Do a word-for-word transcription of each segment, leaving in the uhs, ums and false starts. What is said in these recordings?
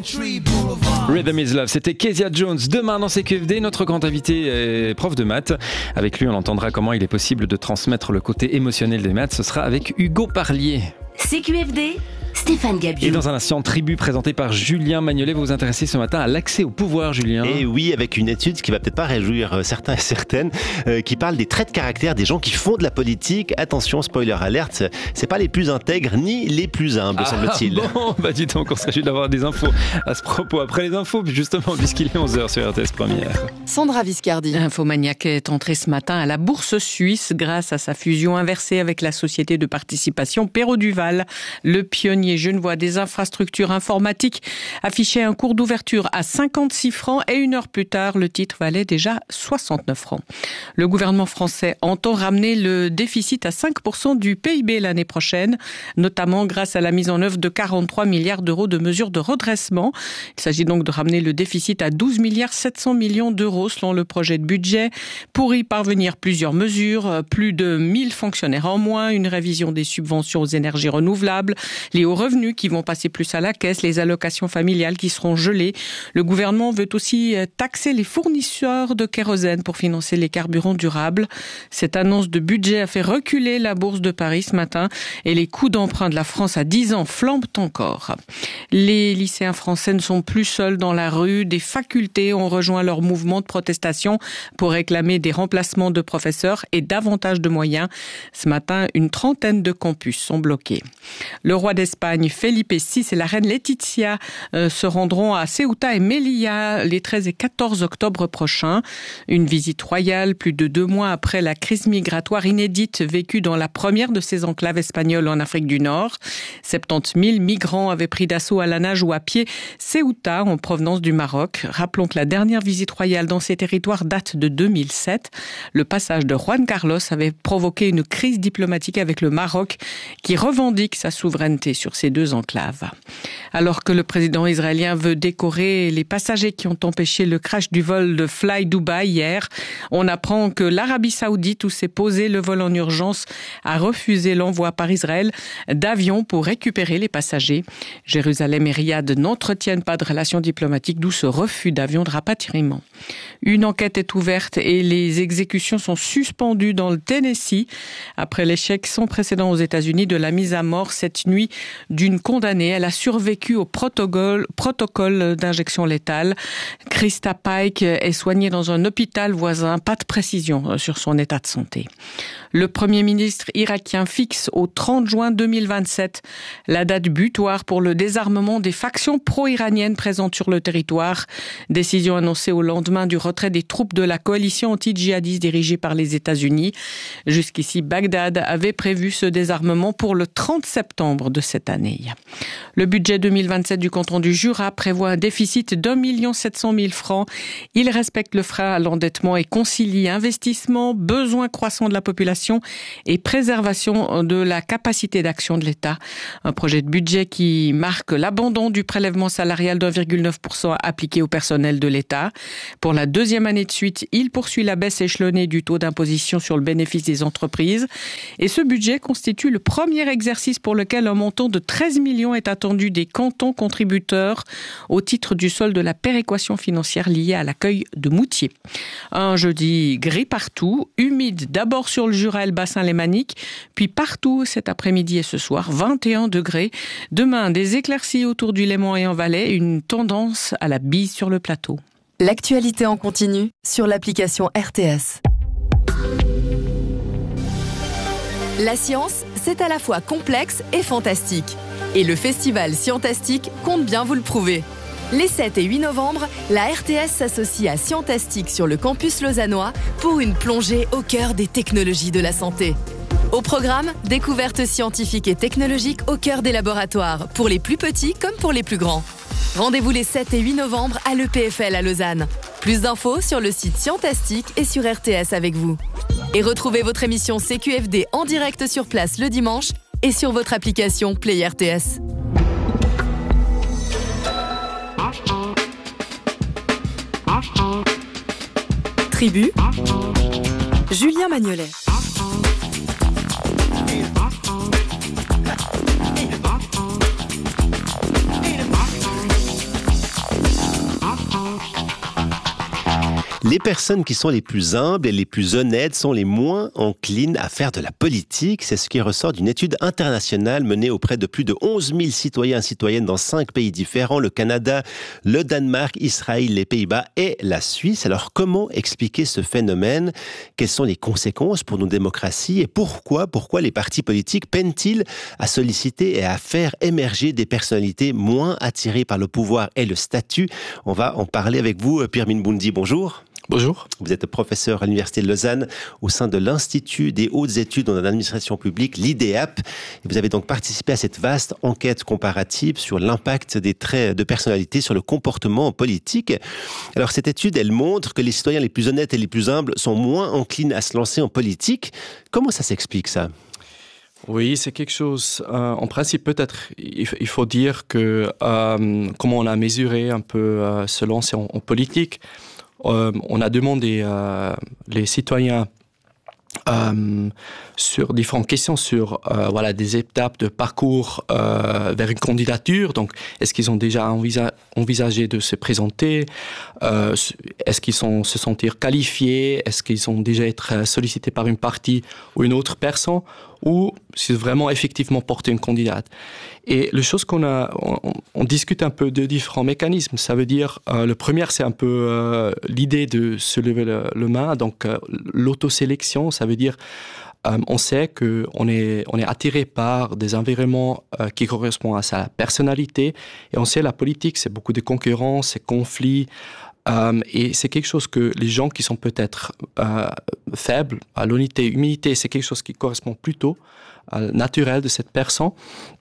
Rhythm is Love, c'était Kezia Jones. Demain dans C Q F D, notre grand invité est prof de maths. Avec lui, on entendra comment il est possible de transmettre le côté émotionnel des maths. Ce sera avec Hugo Parlier. C Q F D, Stéphane Gabiou. Et dans un instant, Tribu présenté par Julien Magnolet. Vous vous intéressez ce matin à l'accès au pouvoir, Julien. Et oui, avec une étude qui va peut-être pas réjouir certains et certaines, euh, qui parle des traits de caractère des gens qui font de la politique. Attention, spoiler alerte, c'est pas les plus intègres ni les plus humbles, ah, semble-t-il. Bon, bah dis donc, on serait juste d'avoir des infos à ce propos. Après les infos, justement, puisqu'il est onze heures sur R T S Première. Sandra Viscardi. Infomaniac est entré ce matin à la bourse suisse grâce à sa fusion inversée avec la société de participation Perrault Duval. Le pionnier genevois des infrastructures informatiques affichait un cours d'ouverture à cinquante-six francs et une heure plus tard, le titre valait déjà soixante-neuf francs. Le gouvernement français entend ramener le déficit à cinq pour cent du P I B l'année prochaine, notamment grâce à la mise en œuvre de quarante-trois milliards d'euros de mesures de redressement. Il s'agit donc de ramener le déficit à douze milliards sept cents millions d'euros selon le projet de budget. Pour y parvenir, plusieurs mesures, plus de mille fonctionnaires en moins, une révision des subventions aux énergies renouvelables, les hauts revenus qui vont passer plus à la caisse, les allocations familiales qui seront gelées. Le gouvernement veut aussi taxer les fournisseurs de kérosène pour financer les carburants durables. Cette annonce de budget a fait reculer la bourse de Paris ce matin et les coûts d'emprunt de la France à dix ans flambent encore. Les lycéens français ne sont plus seuls dans la rue. Des facultés ont rejoint leur mouvement de protestation pour réclamer des remplacements de professeurs et davantage de moyens. Ce matin, une trentaine de campus sont bloqués. Le roi d'Espagne, Felipe six, et la reine Laetitia euh, se rendront à Ceuta et Melilla les treize et quatorze octobre prochains. Une visite royale plus de deux mois après la crise migratoire inédite vécue dans la première de ces enclaves espagnoles en Afrique du Nord. soixante-dix mille migrants avaient pris d'assaut à la nage ou à pied Ceuta en provenance du Maroc. Rappelons que la dernière visite royale dans ces territoires date de deux mille sept. Le passage de Juan Carlos avait provoqué une crise diplomatique avec le Maroc qui revendique sa souveraineté sur ces deux enclaves. Alors que le président israélien veut décorer les passagers qui ont empêché le crash du vol de Fly Dubai hier, on apprend que l'Arabie Saoudite, où s'est posé le vol en urgence, a refusé l'envoi par Israël d'avions pour récupérer les passagers. Jérusalem et Riyad n'entretiennent pas de relations diplomatiques, d'où ce refus d'avions de rapatriement. Une enquête est ouverte et les exécutions sont suspendues dans le Tennessee après l'échec sans précédent aux États-Unis de la mise à mort cette nuit d'une condamnée. Elle a survécu au protocole, protocole d'injection létale. Krista Pike est soignée dans un hôpital voisin. Pas de précision sur son état de santé. Le Premier ministre irakien fixe au trente juin deux mille vingt-sept la date butoir pour le désarmement des factions pro-iraniennes présentes sur le territoire. Décision annoncée au lendemain du retrait des troupes de la coalition anti-djihadiste dirigée par les États-Unis. Jusqu'ici, Bagdad avait prévu ce désarmement pour le trente septembre de cette année. Le budget deux mille vingt-sept du canton du Jura prévoit un déficit d'un million sept cent mille francs. Il respecte le frein à l'endettement et concilie investissement, besoins croissants de la population et préservation de la capacité d'action de l'État. Un projet de budget qui marque l'abandon du prélèvement salarial d'un virgule neuf pour cent appliqué au personnel de l'État. Pour la deuxième année de suite, il poursuit la baisse échelonnée du taux d'imposition sur le bénéfice des entreprises. Et ce budget constitue le premier exercice pour lequel un montant de treize millions est attendu des cantons contributeurs au titre du solde de la péréquation financière liée à l'accueil de Moutier. Un jeudi gris partout, humide d'abord sur le Jura et le bassin lémanique, puis partout cet après-midi et ce soir, vingt et un degrés. Demain, des éclaircies autour du Léman et en Valais, une tendance à la bise sur le plateau. L'actualité en continu sur l'application R T S. La science, c'est à la fois complexe et fantastique. Et le festival Scientastique compte bien vous le prouver. Les sept et huit novembre, la R T S s'associe à Scientastique sur le campus lausannois pour une plongée au cœur des technologies de la santé. Au programme, découvertes scientifiques et technologiques au cœur des laboratoires, pour les plus petits comme pour les plus grands. Rendez-vous les sept et huit novembre à l'E P F L à Lausanne. Plus d'infos sur le site Scientastique et sur R T S avec vous. Et retrouvez votre émission C Q F D en direct sur place le dimanche et sur votre application Play R T S. Tribu, Julien Magnolet. Les personnes qui sont les plus humbles et les plus honnêtes sont les moins enclines à faire de la politique. C'est ce qui ressort d'une étude internationale menée auprès de plus de onze mille citoyens et citoyennes dans cinq pays différents, le Canada, le Danemark, Israël, les Pays-Bas et la Suisse. Alors, comment expliquer ce phénomène? Quelles sont les conséquences pour nos démocraties? Et pourquoi, pourquoi les partis politiques peinent-ils à solliciter et à faire émerger des personnalités moins attirées par le pouvoir et le statut? On va en parler avec vous, Pirmin Boundi. Bonjour. Bonjour. Vous êtes professeur à l'Université de Lausanne au sein de l'Institut des hautes études en administration publique, l'I D A P. Vous avez donc participé à cette vaste enquête comparative sur l'impact des traits de personnalité sur le comportement politique. Alors cette étude, elle montre que les citoyens les plus honnêtes et les plus humbles sont moins enclines à se lancer en politique. Comment ça s'explique ça ? Oui, c'est quelque chose. Euh, en principe, peut-être, il, il faut dire que euh, comment on a mesuré un peu euh, se lancer en, en politique. Euh, on a demandé euh, les citoyens euh, sur différentes questions sur euh, voilà des étapes de parcours euh, vers une candidature. Donc, est-ce qu'ils ont déjà envisa- envisagé de se présenter? euh, Est-ce qu'ils sont se sentir qualifiés? Est-ce qu'ils ont déjà été sollicités par une partie ou une autre personne? Ou c'est vraiment effectivement porter une candidate. Et les choses qu'on a, on, on discute un peu de différents mécanismes. Ça veut dire, euh, le premier, c'est un peu euh, l'idée de se lever le, le main, donc euh, l'autosélection. Ça veut dire, euh, on sait que on est, on est attiré par des environnements euh, qui correspondent à sa personnalité. Et on sait la politique, c'est beaucoup de concurrence, c'est conflits. Euh, et c'est quelque chose que les gens qui sont peut-être euh, faibles à l'honnêteté, humilité, c'est quelque chose qui correspond plutôt à le naturel de cette personne.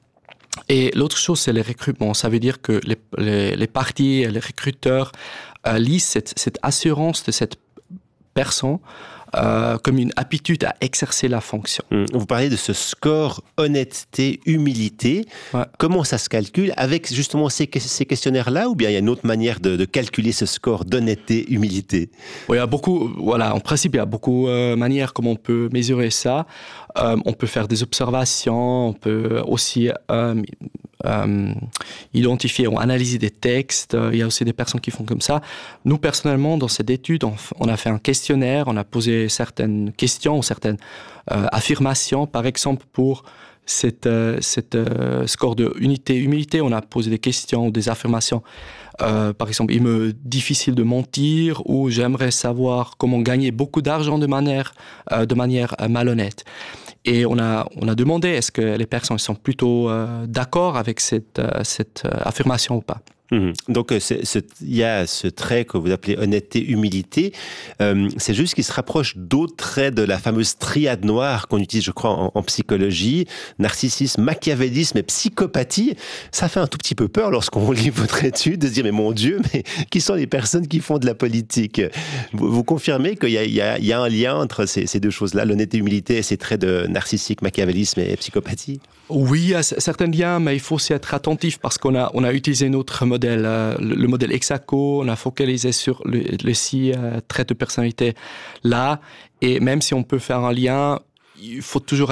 Et l'autre chose, c'est les recrutements. Ça veut dire que les, les, les partis, les recruteurs euh, lisent cette, cette assurance de cette personne Euh, comme une aptitude à exercer la fonction. Vous parlez de ce score honnêteté, humilité. Ouais. Comment ça se calcule? Avec justement ces, ces questionnaires-là, ou bien il y a une autre manière de, de calculer ce score d'honnêteté, humilité? Oui, il y a beaucoup, voilà, en principe, il y a beaucoup de euh, manières comment on peut mesurer ça. Euh, on peut faire des observations, on peut aussi euh, euh, identifier ou analyser des textes. Il y a aussi des personnes qui font comme ça. Nous, personnellement, dans cette étude, on, on a fait un questionnaire, on a posé certaines questions ou certaines euh, affirmations. Par exemple, pour cette, euh, cette euh, score de unité, humilité, on a posé des questions ou des affirmations. Euh, par exemple, il me difficile de mentir, ou j'aimerais savoir comment gagner beaucoup d'argent de manière, euh, de manière euh, malhonnête. Et on a, on a demandé est-ce que les personnes sont plutôt euh, d'accord avec cette, euh, cette euh, affirmation ou pas. Mmh. Donc, il y a ce trait que vous appelez honnêteté, humilité. Euh, c'est juste qu'il se rapproche d'autres traits de la fameuse triade noire qu'on utilise, je crois, en, en psychologie. Narcissisme, machiavélisme et psychopathie. Ça fait un tout petit peu peur lorsqu'on lit votre étude de se dire, mais mon Dieu, mais qui sont les personnes qui font de la politique? Vous, vous confirmez qu'il y a, il y a, il y a un lien entre ces, ces deux choses-là, l'honnêteté, humilité et ces traits de narcissique, machiavélisme et psychopathie? Oui, il y a certains liens, mais il faut aussi être attentif parce qu'on a, on a utilisé notre modèle, euh, le, le modèle Hexaco, on a focalisé sur le, les six euh, traits de personnalité là, et même si on peut faire un lien, il faut toujours